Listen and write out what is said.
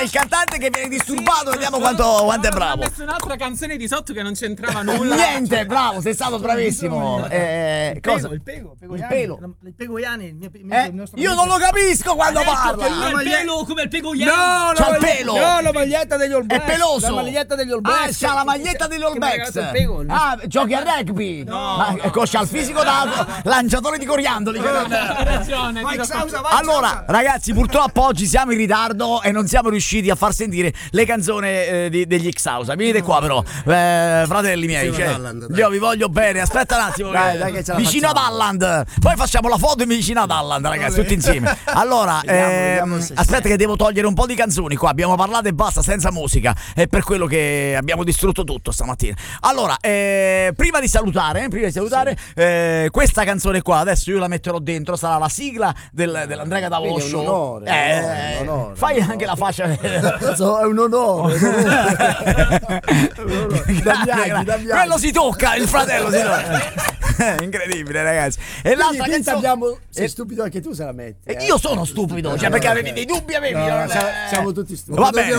il cantante che viene disturbato, vediamo quanto è bravo. Ha messo un'altra canzone di sotto che non c'entrava nulla. Niente, bravo, sei stato bravissimo. Cosa? Il pelo. Il Pegoiani, il nostro Io non lo capisco quando parla. Il pelo come il Pegoiani. No, C'ha il pelo. No, la maglietta degli All Blacks. È peloso. La maglietta degli All Blacks. C'ha la maglietta degli All Che mi ha Blacks. regalato il Pego. Ah, giochi a rugby? Ma c'ha il fisico da lanciatore di coriandoli. Hai ragione. Allora, ragazzi, purtroppo oggi siamo in ritardo e non siamo riusciti a far sentire le canzoni degli X-House. Venite qua però, fratelli miei, io vi voglio bene. Aspetta un attimo, Dai, che ce la vicino ad Alland. Poi facciamo la foto vicino ad Alland, ragazzi, tutti insieme. Allora, Vediamo se aspetta che devo togliere un po' di canzoni qua. Abbiamo parlato e basta, senza musica. È per quello che abbiamo distrutto tutto stamattina. Allora, prima di salutare, questa canzone qua, adesso io la metterò dentro, sarà la sigla dell'Andrea Catalò Show. È un onore. Fai anche la faccia. È un onore. Quello si tocca, il fratello si tocca. Incredibile, ragazzi. E l'altra canzone. Sei stupido anche tu se la metti. Io sono stupido, cioè perché avevi dei dubbi, Siamo tutti stupidi. Va bene.